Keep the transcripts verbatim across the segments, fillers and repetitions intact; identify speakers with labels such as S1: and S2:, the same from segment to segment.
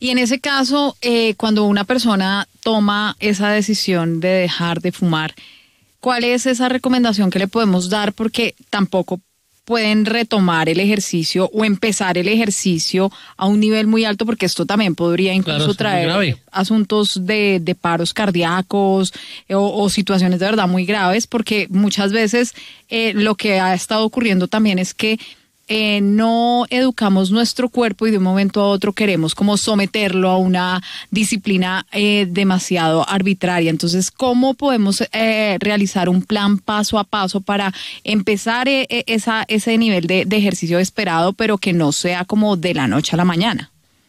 S1: Y en ese caso, eh, cuando una persona toma esa decisión de dejar de fumar, ¿cuál es esa recomendación que le podemos dar? Porque tampoco pueden retomar el ejercicio o empezar el ejercicio a un nivel muy alto, porque esto también podría incluso
S2: Claro,
S1: traer asuntos de, de paros cardíacos o, o situaciones de verdad muy graves, porque muchas veces eh, lo que ha estado ocurriendo también es que Eh, no educamos nuestro cuerpo y de un momento a otro queremos como someterlo a una disciplina eh, demasiado arbitraria. Entonces, ¿cómo podemos eh, realizar un plan paso a paso para empezar eh, esa, ese nivel de, de ejercicio esperado, pero que no sea como de la noche a la mañana?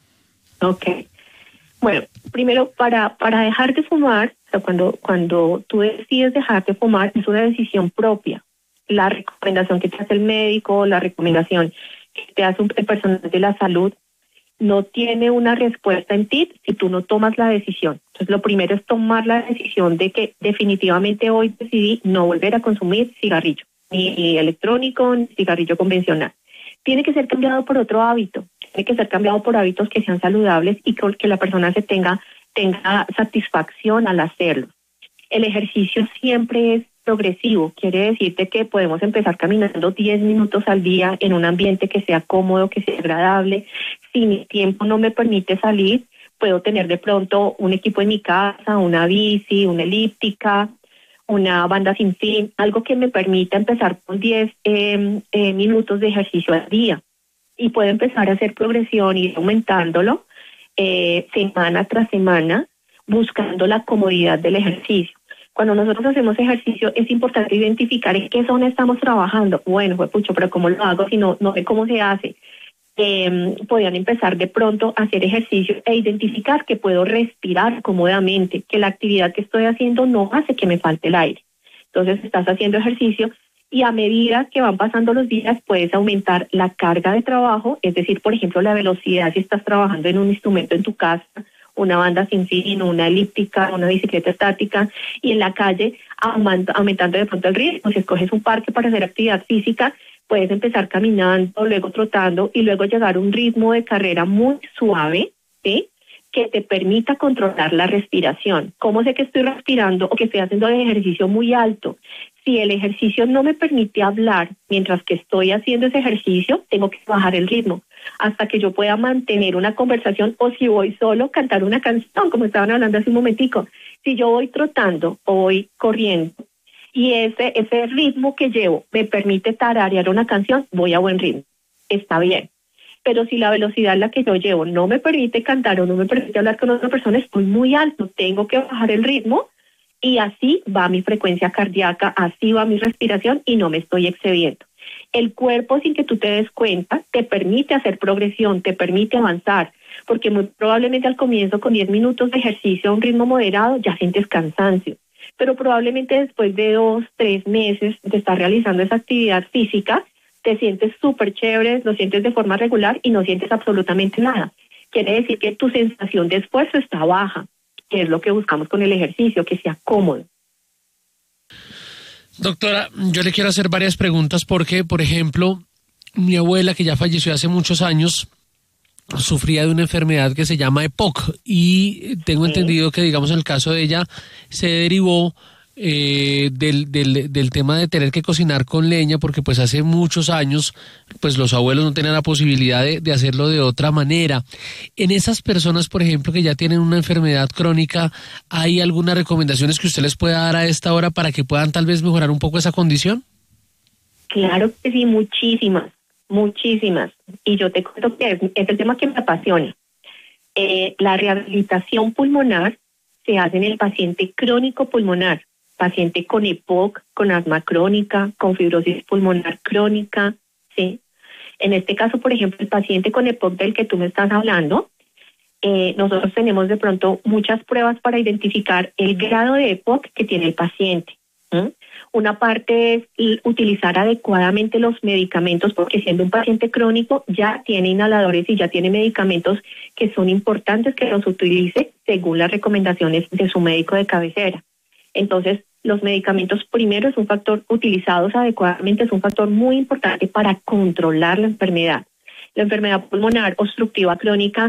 S3: Ok. Bueno, primero, para, para dejar de fumar, o sea, cuando, cuando tú decides dejar de fumar, es una decisión propia. La recomendación que te hace el médico, la recomendación que te hace un, el personal de la salud, no tiene una respuesta en ti si tú no tomas la decisión. Entonces, lo primero es tomar la decisión de que definitivamente hoy decidí no volver a consumir cigarrillo, ni electrónico, ni cigarrillo convencional. Tiene que ser cambiado por otro hábito, tiene que ser cambiado por hábitos que sean saludables y con que la persona se tenga, tenga satisfacción al hacerlo. El ejercicio siempre es progresivo, quiere decirte que podemos empezar caminando diez minutos al día en un ambiente que sea cómodo, que sea agradable. Si mi tiempo no me permite salir, puedo tener de pronto un equipo en mi casa, una bici, una elíptica, una banda sin fin, algo que me permita empezar con diez eh, eh, minutos de ejercicio al día. Y puedo empezar a hacer progresión y ir aumentándolo eh, semana tras semana, buscando la comodidad del ejercicio. Cuando nosotros hacemos ejercicio es importante identificar en qué zona estamos trabajando. Bueno, pues pucho, pero ¿cómo lo hago si no, no sé cómo se hace? Eh, podrían empezar de pronto a hacer ejercicio e identificar que puedo respirar cómodamente, que la actividad que estoy haciendo no hace que me falte el aire. Entonces estás haciendo ejercicio y a medida que van pasando los días puedes aumentar la carga de trabajo, es decir, por ejemplo, la velocidad si estás trabajando en un instrumento en tu casa, una banda sin fin, una elíptica, una bicicleta estática, y en la calle aumentando de pronto el ritmo. Si escoges un parque para hacer actividad física, puedes empezar caminando, luego trotando y luego llegar a un ritmo de carrera muy suave, ¿sí?, que te permita controlar la respiración. ¿Cómo sé que estoy respirando o que estoy haciendo el ejercicio muy alto? Si el ejercicio no me permite hablar mientras que estoy haciendo ese ejercicio, tengo que bajar el ritmo hasta que yo pueda mantener una conversación, o si voy solo, cantar una canción, como estaban hablando hace un momentico. Si yo voy trotando o voy corriendo y ese, ese ritmo que llevo me permite tararear una canción, voy a buen ritmo, está bien. Pero si la velocidad en la que yo llevo no me permite cantar o no me permite hablar con otra persona, estoy muy alto, tengo que bajar el ritmo y así va mi frecuencia cardíaca, así va mi respiración y no me estoy excediendo. El cuerpo, sin que tú te des cuenta, te permite hacer progresión, te permite avanzar, porque muy probablemente al comienzo con diez minutos de ejercicio a un ritmo moderado ya sientes cansancio, pero probablemente después de dos, tres meses de estar realizando esa actividad física, te sientes súper chévere, lo sientes de forma regular y no sientes absolutamente nada. Quiere decir que tu sensación de esfuerzo está baja, que es lo que buscamos con el ejercicio, que sea cómodo.
S2: Doctora, yo le quiero hacer varias preguntas porque, por ejemplo, mi abuela, que ya falleció hace muchos años, sufría de una enfermedad que se llama E P O C y tengo sí. entendido que, digamos, en el caso de ella se derivó eh, del, del, del tema de tener que cocinar con leña, porque pues hace muchos años pues los abuelos no tenían la posibilidad de, de hacerlo de otra manera. En esas personas, por ejemplo, que ya tienen una enfermedad crónica, ¿hay algunas recomendaciones que usted les pueda dar a esta hora para que puedan tal vez mejorar un poco esa condición?
S3: Claro que sí, muchísimas, muchísimas. Y yo te cuento que es, es el tema que me apasiona. Eh, la rehabilitación pulmonar se hace en el paciente crónico pulmonar, paciente con E P O C, con asma crónica, con fibrosis pulmonar crónica, ¿sí? En este caso, por ejemplo, el paciente con E P O C del que tú me estás hablando, eh, nosotros tenemos de pronto muchas pruebas para identificar el grado de E P O C que tiene el paciente. ¿Mm? Una parte es utilizar adecuadamente los medicamentos, porque siendo un paciente crónico ya tiene inhaladores y ya tiene medicamentos que son importantes que los utilice según las recomendaciones de su médico de cabecera. Entonces, los medicamentos primero es un factor, utilizados adecuadamente, es un factor muy importante para controlar la enfermedad. La enfermedad pulmonar obstructiva crónica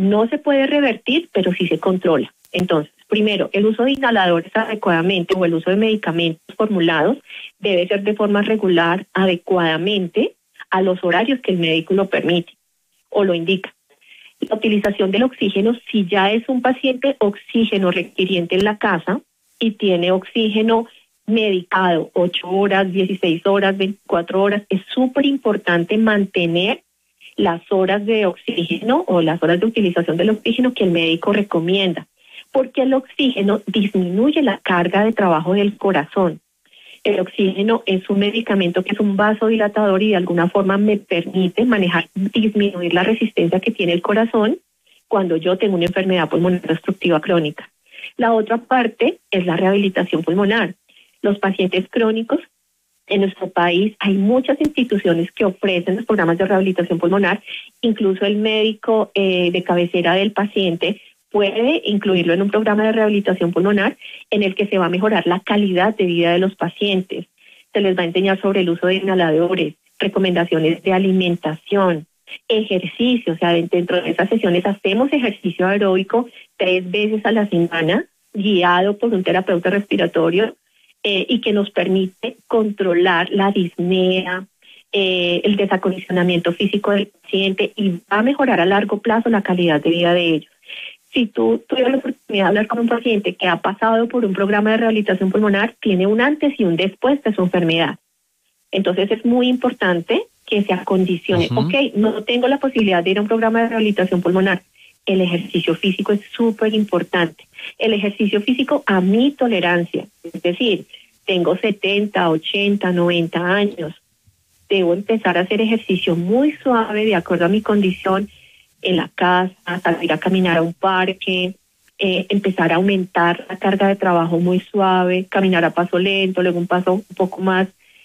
S3: No se puede revertir, pero sí se controla. Entonces, primero, el uso de inhaladores adecuadamente o el uso de medicamentos formulados debe ser de forma regular, adecuadamente a los horarios que el médico lo permite o lo indica. La utilización del oxígeno, si ya es un paciente oxígeno requiriente en la casa y tiene oxígeno medicado ocho horas, dieciséis horas, veinticuatro horas, es súper importante mantener las horas de oxígeno o las horas de utilización del oxígeno que el médico recomienda, porque el oxígeno disminuye la carga de trabajo del corazón. El oxígeno es un medicamento que es un vasodilatador y de alguna forma me permite manejar, disminuir la resistencia que tiene el corazón cuando yo tengo una enfermedad pulmonar obstructiva crónica. La otra parte es la rehabilitación pulmonar. Los pacientes crónicos, en nuestro país hay muchas instituciones que ofrecen los programas de rehabilitación pulmonar, incluso el médico eh, de cabecera del paciente puede incluirlo en un programa de rehabilitación pulmonar en el que se va a mejorar la calidad de vida de los pacientes. Se les va a enseñar sobre el uso de inhaladores, recomendaciones de alimentación, ejercicio. O sea, dentro de esas sesiones hacemos ejercicio aeróbico tres veces a la semana, guiado por un terapeuta respiratorio, eh, y que nos permite controlar la disnea, eh, el desacondicionamiento físico del paciente y va a mejorar a largo plazo la calidad de vida de ellos. Si tú tuvieras la oportunidad de hablar con un paciente que ha pasado por un programa de rehabilitación pulmonar, tiene un antes y un después de su enfermedad. Entonces es muy importante que se acondicione. Uh-huh. Ok, no tengo la posibilidad de ir a un programa de rehabilitación pulmonar. El ejercicio físico es súper importante. El ejercicio físico a mi tolerancia. Es decir, tengo setenta, ochenta, noventa años. Debo empezar a hacer ejercicio muy suave de acuerdo a mi condición, en la casa, salir a caminar a un parque, eh, empezar a aumentar la carga de trabajo muy suave, caminar a paso lento, luego un paso un poco más,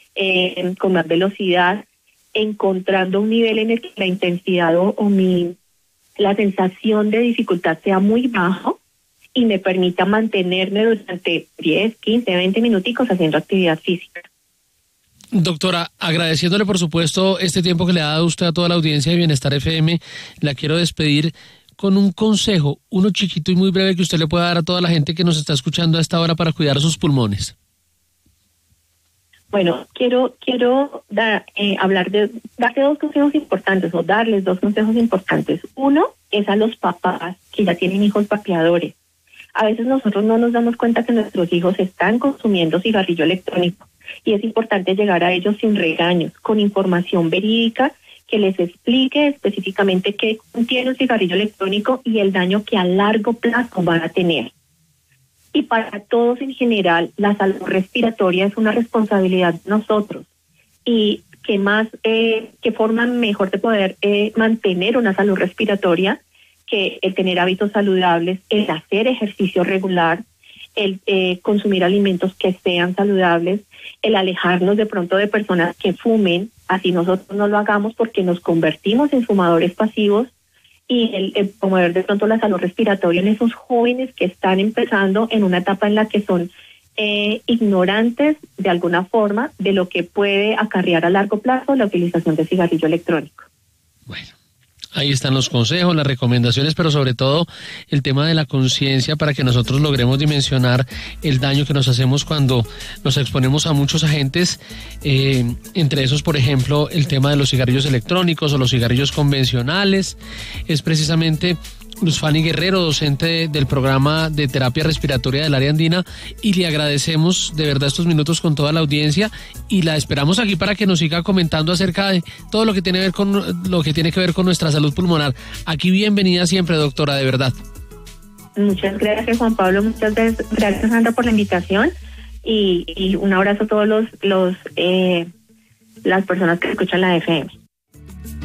S3: eh, con más velocidad, encontrando un nivel en el que la intensidad o, o mi, la sensación de dificultad sea muy bajo y me permita mantenerme durante diez, quince, veinte minuticos haciendo actividad física.
S2: Doctora, agradeciéndole por supuesto este tiempo que le ha dado usted a toda la audiencia de Bienestar F M, la quiero despedir con un consejo, uno chiquito y muy breve que usted le pueda dar a toda la gente que nos está escuchando a esta hora para cuidar sus pulmones.
S3: Bueno, quiero quiero dar, eh, hablar de, darle dos consejos importantes o darles dos consejos importantes. Uno es a los papás que ya tienen hijos vapeadores. A veces nosotros no nos damos cuenta que nuestros hijos están consumiendo cigarrillo electrónico. Y es importante llegar a ellos sin regaños, con información verídica que les explique específicamente qué contiene un cigarrillo electrónico y el daño que a largo plazo van a tener. Y para todos en general, la salud respiratoria es una responsabilidad de nosotros. Y qué más, eh, qué forma mejor de poder eh, mantener una salud respiratoria que el tener hábitos saludables, el hacer ejercicio regular, el eh, consumir alimentos que sean saludables, el alejarnos de pronto de personas que fumen, así nosotros no lo hagamos porque nos convertimos en fumadores pasivos, y el, el promover de pronto la salud respiratoria en esos jóvenes que están empezando en una etapa en la que son eh, ignorantes de alguna forma de lo que puede acarrear a largo plazo la utilización de cigarrillo electrónico.
S2: Bueno. Ahí están los consejos, las recomendaciones, pero sobre todo el tema de la conciencia para que nosotros logremos dimensionar el daño que nos hacemos cuando nos exponemos a muchos agentes, eh, entre esos, por ejemplo, el tema de los cigarrillos electrónicos o los cigarrillos convencionales. Es precisamente Luz Fanny Guerrero, docente del programa de terapia respiratoria del área andina, y le agradecemos de verdad estos minutos con toda la audiencia y la esperamos aquí para que nos siga comentando acerca de todo lo que tiene que ver con lo que tiene que ver con nuestra salud pulmonar. Aquí bienvenida siempre, doctora, de verdad.
S3: Muchas gracias, Juan Pablo, muchas gracias, Sandra, por la invitación y, y un abrazo a todos los, los eh, las personas que escuchan la F M.